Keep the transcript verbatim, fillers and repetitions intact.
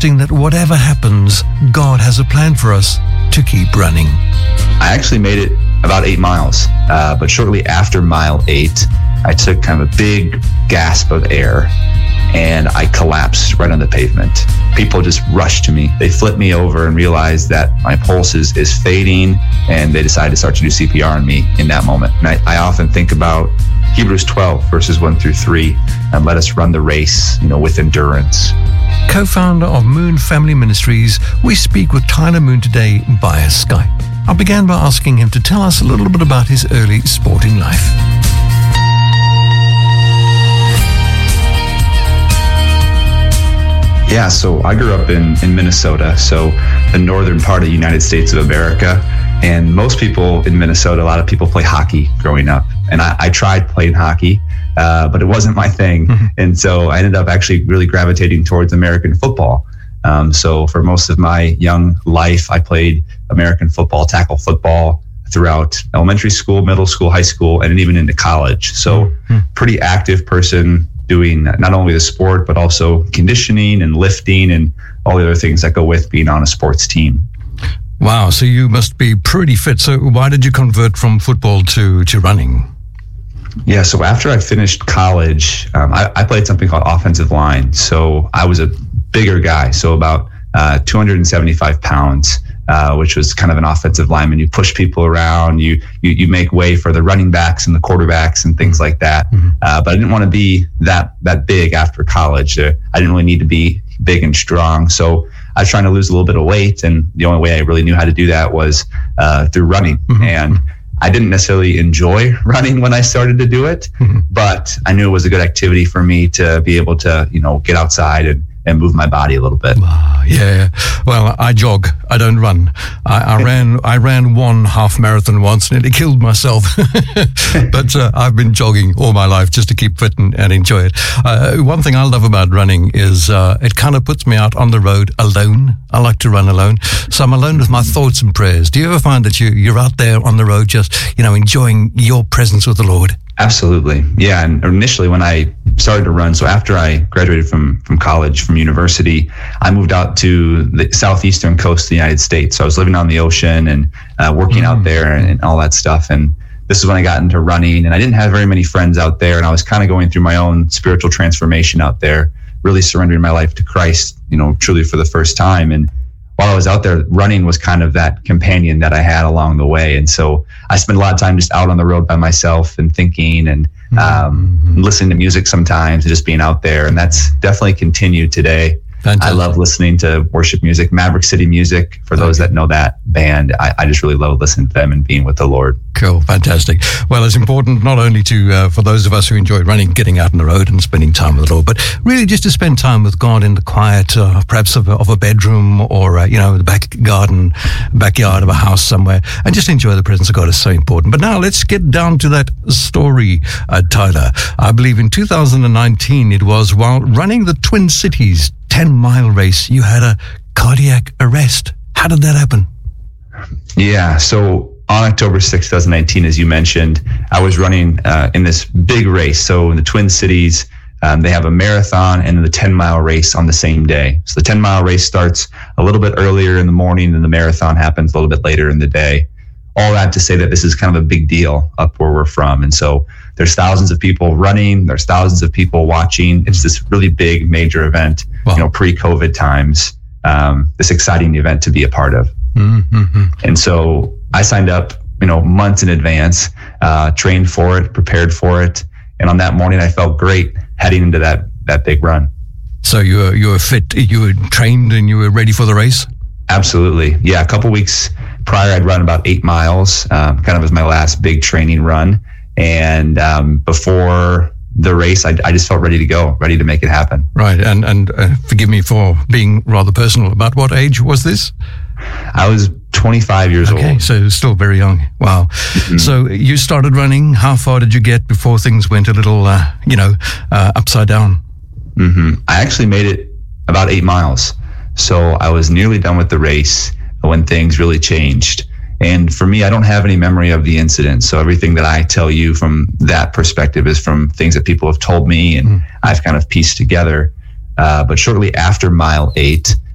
trusting that whatever happens, God has a plan for us to keep running. I actually made it about eight miles, uh, but shortly after mile eight, I took kind of a big gasp of air and I collapsed right on the pavement. People just rushed to me. They flipped me over and realized that my pulse is, is fading, and they decided to start to do C P R on me in that moment. And I, I often think about Hebrews twelve, verses one through three, and let us run the race, you know, with endurance. Co-founder of Moon Family Ministries, we speak with Tyler Moon today via Skype. I began by asking him to tell us a little bit about his early sporting life. Yeah, so I grew up in, in Minnesota, so the northern part of the United States of America. And most people in Minnesota, a lot of people play hockey growing up. And I, I tried playing hockey, uh, but it wasn't my thing. Mm-hmm. And so I ended up actually really gravitating towards American football. Um, so for most of my young life, I played American football, tackle football throughout elementary school, middle school, high school, and even into college. So mm-hmm. pretty active person, doing not only the sport, but also conditioning and lifting and all the other things that go with being on a sports team. Wow, so you must be pretty fit. So why did you convert from football to, to running? Yeah, so after I finished college, um, I, I played something called offensive line. So I was a bigger guy, so about uh, two hundred seventy-five pounds. Uh, which was kind of an offensive lineman. You push people around, you, you you make way for the running backs and the quarterbacks and things like that. Mm-hmm. Uh, but I didn't want to be that that big after college. Uh, I didn't really need to be big and strong. So I was trying to lose a little bit of weight, and the only way I really knew how to do that was uh, through running. Mm-hmm. And I didn't necessarily enjoy running when I started to do it, mm-hmm. but I knew it was a good activity for me to be able to, you know, get outside and and move my body a little bit. Wow, yeah. Well, I jog. I don't run. I, I ran I ran one half marathon once, nearly killed myself. But uh, I've been jogging all my life just to keep fit and, and enjoy it. Uh, one thing I love about running is uh, it kind of puts me out on the road alone. I like to run alone. So I'm alone with my thoughts and prayers. Do you ever find that you, you're out there on the road just, you know, enjoying your presence with the Lord? Absolutely. Yeah. And initially when I started to run, so after I graduated from, from college, from university, I moved out to the southeastern coast of the United States. So I was living on the ocean and uh, working mm. out there and, and all that stuff. And this is when I got into running, and I didn't have very many friends out there. And I was kind of going through my own spiritual transformation out there, really surrendering my life to Christ, you know, truly for the first time. And while I was out there, running was kind of that companion that I had along the way. And so I spent a lot of time just out on the road by myself and thinking and um, mm-hmm. listening to music sometimes and just being out there. And that's definitely continued today. Fantastic. I love listening to worship music, Maverick City Music. For those okay. that know that band, I, I just really love listening to them and being with the Lord. Cool, fantastic. Well, it's important not only to uh, for those of us who enjoy running, getting out on the road and spending time with the Lord, but really just to spend time with God in the quiet, uh, perhaps of a, of a bedroom or uh, you know, the back garden, backyard of a house somewhere, and just enjoy the presence of God is so important. But now let's get down to that story, uh, Tyler. I believe in two thousand nineteen it was, while running the Twin Cities ten-mile race, you had a cardiac arrest. How did that happen? Yeah, so on October sixth, twenty nineteen, as you mentioned, I was running uh, in this big race. So in the Twin Cities, um, they have a marathon and then the ten-mile race on the same day. So the ten-mile race starts a little bit earlier in the morning, and the marathon happens a little bit later in the day. All that to say that this is kind of a big deal up where we're from. And so there's thousands of people running. There's thousands of people watching. It's this really big, major event, wow. you know, pre-COVID times, um, this exciting event to be a part of. Mm-hmm. And so I signed up, you know, months in advance, uh, trained for it, prepared for it. And on that morning, I felt great heading into that, that big run. So you were, you were fit, you were trained and you were ready for the race? Absolutely. Yeah. A couple weeks prior, I'd run about eight miles, um, kind of as my last big training run. And um, before the race, I, I just felt ready to go, ready to make it happen. Right. And, and uh, forgive me for being rather personal. About what age was this? I was twenty-five years okay, old. Okay. So still very young. Wow. Mm-hmm. So you started running. How far did you get before things went a little, uh, you know, uh, upside down? Mm-hmm. I actually made it about eight miles. So I was nearly done with the race when things really changed. And for me, I don't have any memory of the incident. So everything that I tell you from that perspective is from things that people have told me and mm. I've kind of pieced together. Uh, but shortly after mile eight,